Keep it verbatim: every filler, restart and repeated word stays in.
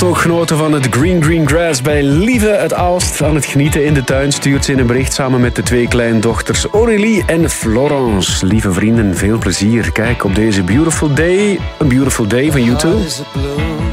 wordt ook genoten van het green green grass bij Lieve uit Aalst. Aan het genieten in de tuin stuurt ze in een bericht samen met de twee kleindochters Aurélie en Florence. Lieve vrienden, veel plezier. Kijk op deze beautiful day, A Beautiful Day van U twee.